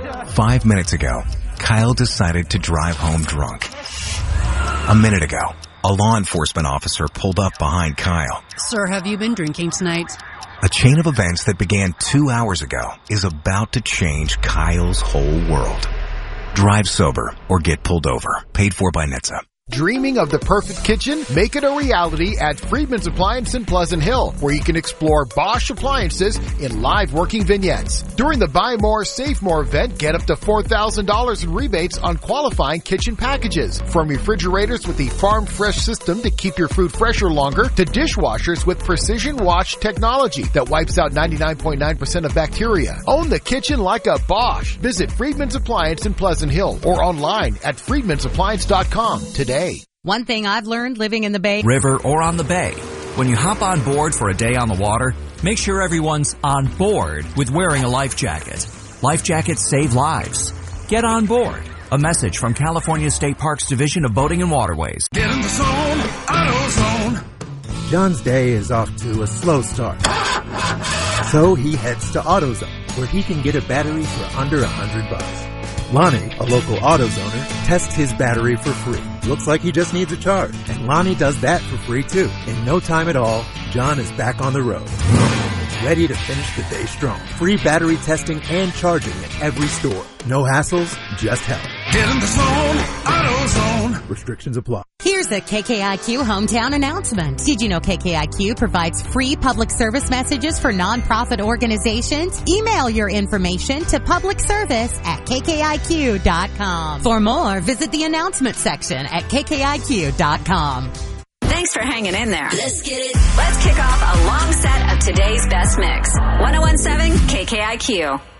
5 minutes ago, Kyle decided to drive home drunk. A minute ago, a law enforcement officer pulled up behind Kyle. Sir, have you been drinking tonight? A chain of events that began 2 hours ago is about to change Kyle's whole world. Drive sober or get pulled over. Paid for by NHTSA. Dreaming of the perfect kitchen? Make it a reality at Friedman's Appliance in Pleasant Hill, where you can explore Bosch appliances in live working vignettes. During the Buy More, Save More event, get up to $4,000 in rebates on qualifying kitchen packages. From refrigerators with the Farm Fresh system to keep your food fresher longer, to dishwashers with precision wash technology that wipes out 99.9% of bacteria. Own the kitchen like a Bosch. Visit Friedman's Appliance in Pleasant Hill or online at friedmansappliance.com today. One thing I've learned living in the Bay, river, or on the bay, when you hop on board for a day on the water, make sure everyone's on board with wearing a life jacket. Life jackets save lives. Get on board. A message from California State Parks Division of Boating and Waterways. Get in the zone, AutoZone. John's day is off to a slow start. So he heads to AutoZone, where he can get a battery for under $100. Lonnie, a local AutoZoner, tests his battery for free. Looks like he just needs a charge. And Lonnie does that for free too. In no time at all, John is back on the road. Ready to finish the day strong. Free battery testing and charging at every store. No hassles, just help. Get in the zone, AutoZone. Restrictions apply. Here's a KKIQ hometown announcement. Did you know KKIQ provides free public service messages for nonprofit organizations? Email your information to publicservice@kkiq.com. For more, visit the announcement section at kkiq.com. Thanks for hanging in there. Let's get it. Let's kick off a long set of today's best mix. 1017 KKIQ.